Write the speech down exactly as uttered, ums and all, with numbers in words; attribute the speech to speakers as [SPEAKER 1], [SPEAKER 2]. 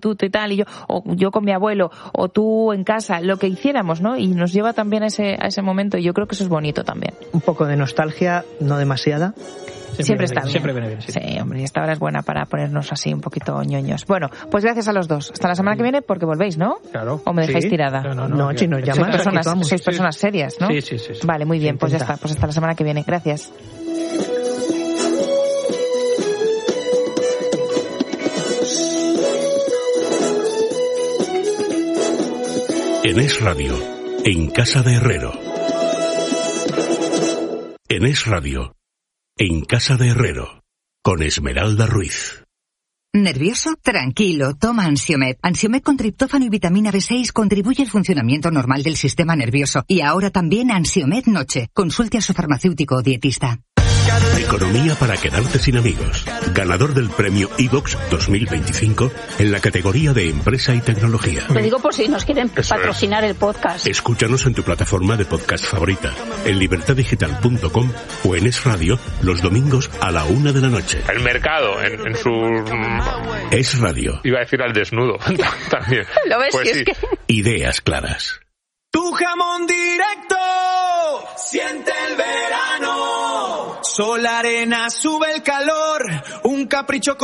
[SPEAKER 1] y tal, y yo, o yo con mi abuelo, o tú en casa, lo que hiciéramos, ¿no? Y nos lleva también a ese, a ese momento, y yo creo que eso es bonito también.
[SPEAKER 2] Un poco de nostalgia, no demasiada.
[SPEAKER 3] Siempre,
[SPEAKER 1] Siempre
[SPEAKER 3] viene
[SPEAKER 1] está
[SPEAKER 3] bien,
[SPEAKER 1] bien.
[SPEAKER 3] Siempre viene bien, sí.
[SPEAKER 1] Sí, hombre, y esta hora es buena para ponernos así un poquito ñoños. Bueno, pues gracias a los dos. Hasta la semana que viene, porque volvéis, ¿no?
[SPEAKER 3] Claro.
[SPEAKER 1] ¿O me dejáis
[SPEAKER 2] Sí.
[SPEAKER 1] tirada?
[SPEAKER 3] No, no,
[SPEAKER 2] No,
[SPEAKER 3] no.
[SPEAKER 2] si nos
[SPEAKER 3] que-
[SPEAKER 2] llamas,
[SPEAKER 1] Sois personas,
[SPEAKER 2] vamos.
[SPEAKER 1] sois
[SPEAKER 3] Sí,
[SPEAKER 1] personas
[SPEAKER 3] sí.
[SPEAKER 1] serias, ¿no?
[SPEAKER 3] Sí, sí, sí, sí.
[SPEAKER 1] Vale, muy bien, pues ya
[SPEAKER 2] Intenta.
[SPEAKER 1] está. Pues hasta la semana que viene. Gracias.
[SPEAKER 4] En Es Radio, en Casa de Herrero. En Es Radio, en Casa de Herrero, con Esmeralda Ruiz.
[SPEAKER 5] ¿Nervioso? Tranquilo, toma Ansiomed. Ansiomed con triptófano y vitamina B seis contribuye al funcionamiento normal del sistema nervioso. Y ahora también Ansiomed Noche. Consulte a su farmacéutico o dietista.
[SPEAKER 4] Economía para quedarte sin amigos. Ganador del premio iVox dos mil veinticinco en la categoría de Empresa y Tecnología.
[SPEAKER 6] Lo digo por si nos quieren
[SPEAKER 4] Eso
[SPEAKER 6] patrocinar el podcast.
[SPEAKER 4] Escúchanos en tu plataforma de podcast favorita, en libertad digital punto com o en Es Radio los domingos a la una de la noche.
[SPEAKER 7] El mercado, en, en su...
[SPEAKER 4] Es Radio.
[SPEAKER 7] Iba a decir al desnudo también.
[SPEAKER 6] ¿Lo ves?
[SPEAKER 7] Pues
[SPEAKER 6] Si es
[SPEAKER 7] sí.
[SPEAKER 6] que...
[SPEAKER 4] Ideas claras.
[SPEAKER 8] Tu jamón directo, siente el verano. Sol, arena, sube el calor, un capricho